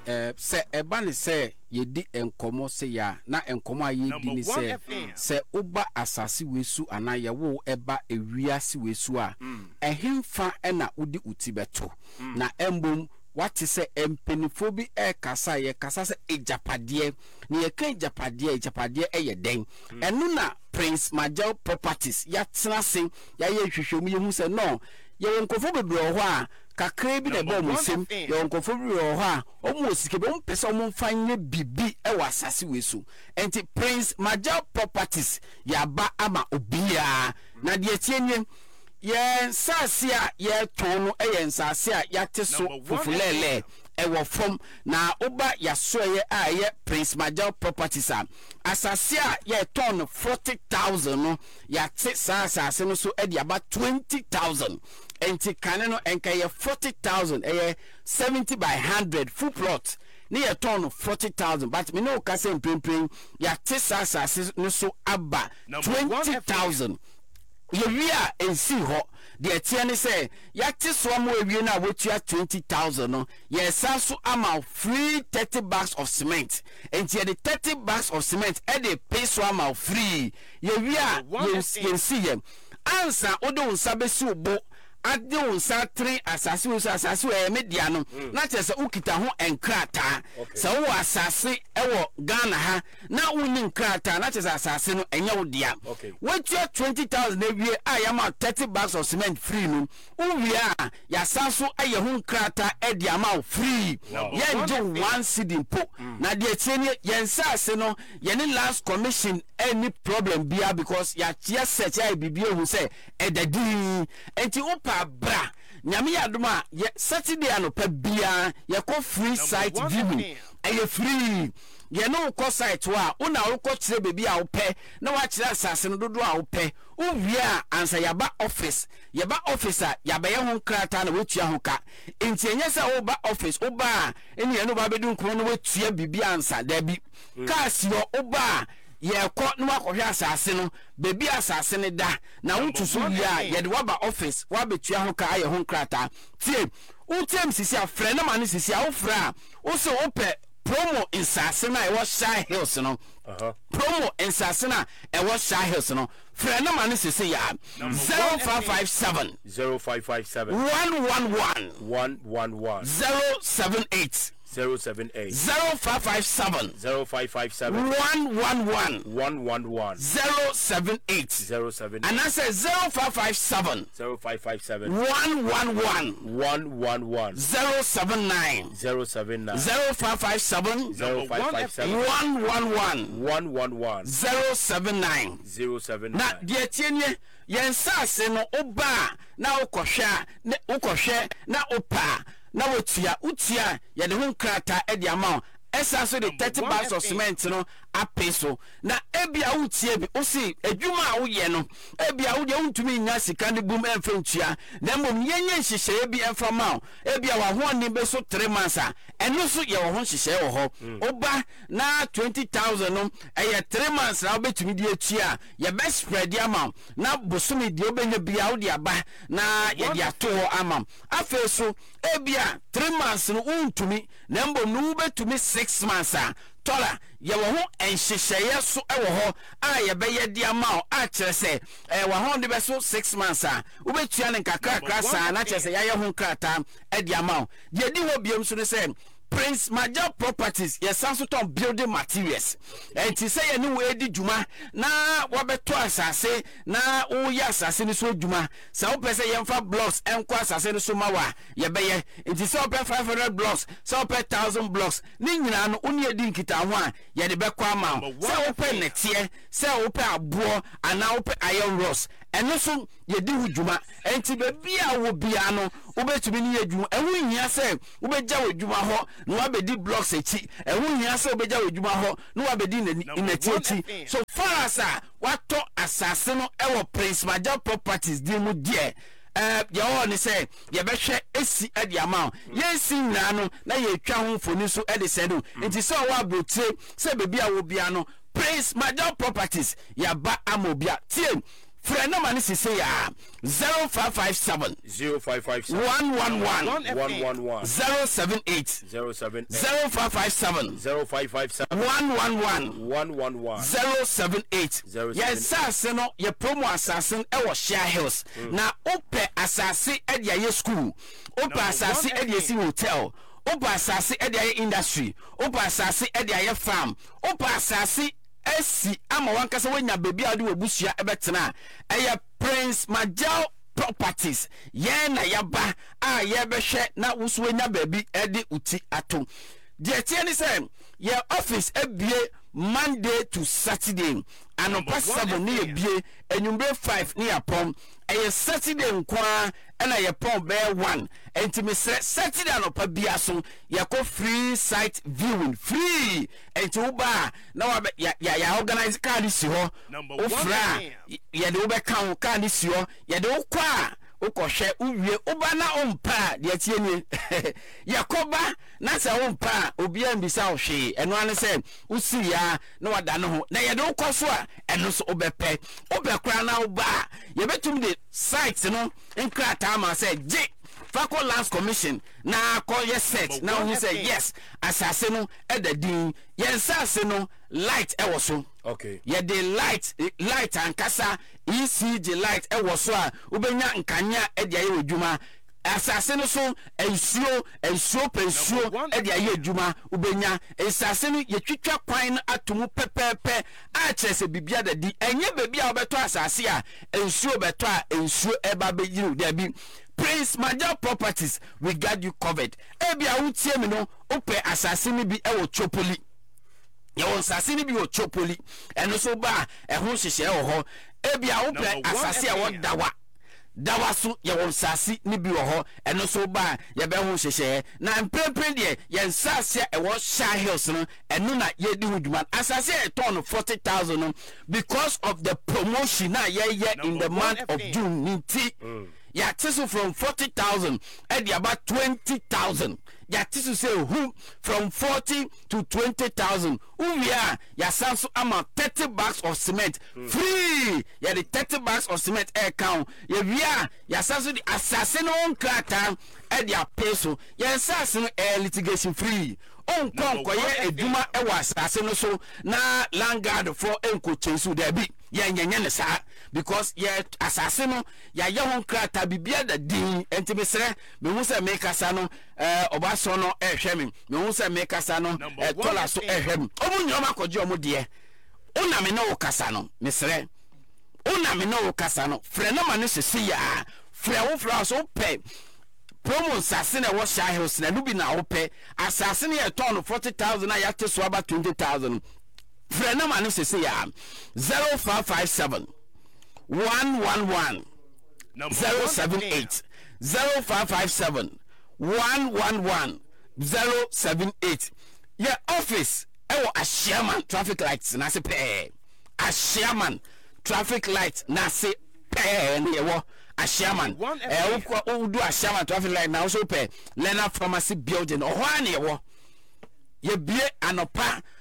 se eba ne se yedi enkomo se ya na enkomo ayedi ni se oba asase wesu ana ye wo eba ewiase wesu a ehemfa na udi utibeto na embom what is a empenifobi kasa ye kasa se ejapade ne ye kan ejapade ye den enu na Prince Major Properties ya tena sen ya ye hwehwemu ye hu se no ye nkofo bebre ho a kakra bi na ba mo sem ye nkofo bebre ho a omo osike be mo pese omo mfanye bibi wa asase wesu enti Prince Major Properties ya ba ama obia na de tienye ye sase a ye tono ye nsase a ya teso fufulele ewo fom na oba ya soye a ye Prince Major Properties a asase a ye ton 40,000 no ya te asase no so e di aba 20,000 enti kane no enka ye 40,000 ye 70 by 100 full plot ni ye ton 40,000 but me no ka se mpempem ya te asase no so aba 20,000 ye wia ensi ho de tiene say ya te so am ewie na wotua 20,000 no ye sanso ama free 30 bags of cement and ye the 30 bags of cement e dey pay so ama free ye wia ye ensi ye ansa odo unsa besi obo ade unsa 3 asase we media no na chese ukita ho enkrata se wo asase ewo Ghana ha na woni enkrata na chese asase no enye wo dia wetua 20,000 ewie ayama 30 bags of cement free no uwia ya sanso aye ho enkrata e dia ma free ye nje 1 cedi po na de tieni ye nsase no ye ni last commission any problem bia because ya tia search ai bibie hu se edadi enti bra nyame yadoma ye Saturday anopa bia ye ko free site viewing eye free ye no ko site wa una wo ko kire bebi a wo pe na wa kire asase no dodo a wo pe wo wia ansa yaba office officer yaba ye ho krata na wetua ho ka enti enye se wo ba office wo ba eni ye no ba bedu nko no wetua bibi ansa da bi ka si wo ba ye ko no akohwe asase no bebi asase ne da na untuso ya ye de waba office wabetua ho ka aye ho krata tie utem sisi afre na mane sisi a ofra o so ope promo insase na e wo Shy Hills no promo insase na e wo Shy Hills no frɛ na mane sisi ya 0557 0557 111 078 078 0557 111 078 and I say 0557 111 079 0557 111 079 na die tienye yensase no oba na ukosha na opa na utia ya de hun krata e di amount esa so the 30 bags of cement no apeso na ebia utie bi osi adwuma a wo ye no ebia wo de untumi nya sika ne bum emfentua na mom yenye nhihye bi emfama ebia wa ho ni be so 3 months a eno so ye wo ho nhihye wo ho oba na 20,000 no eye 3 months na obetumi di atua ye best spread amount na bosumi di obenya bia wo de aba na ye de ato ho amount afeso ebia 3 months no untumi na mbom no betumi 6 months a tola ye wo ho enhyehyeye so e wo ho a ye be ye dia ma a kire se wo ho de be so 6 months a wo betua ne kakra sa na kire se ya ye ho krata e dia ma ye di ho biem so ne se Prince Major Properties yes sanso ton building materials enti say ye ni we di djuma na wo beto asase na wo ya asase ni so djuma sa wo pese ye mfa blocks enko asase ni so mawa ye be ye enti say wo pe 500 blocks say wo pe 1000 blocks ni nyina no uni edi nkita ho a ye de be kwa ma say wo pe netie say wo pe abo ana wo pe iron rods eno so ye di djuma enti be bia wo bia no wo betumi ni ye djuma ewu hia say wo beja wo djuma ho no abedi blocks echi ewu hia se obeja wejuma ho no abedi ineti echi so far as wato asase no ewo Prince Major Properties di mu die ye ho ni se ye behwe esi ade amount ye si nyina no na ye twa ho foni so ede se no enti so wa brotie se bebi a wo bia no Prince Major Properties ya ba amobia tie Friend number is 0557 0557 111 078 0557 111 078. Yes, Sassano, your promo assassin, our share hills. Now, open assassin at your school, open assassin at your hotel, open assassin at your industry, open assassin at your farm, open assassin. Esi ama wankasa wenya baby ade obusia ebetena eye Prince Majal Properties ye na yaba a ye behwe na wusu wenya baby ede uti ato de tie ni say ye office ebie Monday to Saturday anopa 7 ni ebie enyumbe 5 ni yapom eye Saturday nkwa na ye pom be 1 entimi Saturday anopa bia so ye ko free site viewing free enti uba na wa ya organize card si ho ofra ye de ube kan card si ho ye de ukwa ukohwe uwie uba na ompa de atie ni yakoba na se ompa obi ambisa ohwe eno ane se usi ya na wada no ho na ye de ukoso a eno so obepe obekra na uba ye betum de site no nkrata ma se je Fako Lands Commission na call yes set now he say yes assassin no e da din yes assassin light e woso okay ye the light ankasa ECG light e woso a ubenya nkanya e dia ye odwuma assassin so ensuo pensuo e dia ye odwuma ubenya assassin ye twitwa kwan atomu pepepe a chese bibia da di enye baby a obeto asase a ensuo beto a ensuo e ba beyiru da bi Prince Majal Properties, we got you covered. Ebi a utie me no, upe asasini bi e wo chopoli. Ye won asasini bi wo chopoli. Eno so ba e ho hihye e ho. Ebi a upe asasi a wo dawa so ye won asasi ni bi wo ho. Eno so ba ye be ho hihye. Na mprempren de ye nsase e wo Shire Hills no, eno na ye di huduma. Asasi e turn 40,000 no because of the promotion na ye in the month of June ninti. Ya tisu from 40,000 and about 20,000. Ya tisu say who from 40 to 20,000. We are ya sansu ama 30 bags of cement free. Ya the 30 bags of cement air count. Ya we are ya sansu the assassin on krata and ya peso. Ya assassin litigation free. On konko ye eduma e wa assassin so na landguard for enko chensu debi. Ya nyenye sa because ye assassin ya ye hon krata bibia da din enti mesre me hu se make asa no obaso no ehwe me hu se make asa no tola so ehwe me omu nyoma koje omu de una me no kasa no mesre una me no kasa no frɛ no ma no sese ya frɛ wo frɛ so pɛ promo assassin e wo Shire Hills na no bi na wo pɛ assassin ye turn 40,000 ya te so about 20,000 frɛ no ma no sese ya 0557 111 078 0557 111 078. Your office a Sherman traffic lights na se pe a Sherman traffic light na se pe ne wo a Sherman wo do a Sherman traffic light na so pe Leonard Pharmacy building o ho ane wo ye bie anopa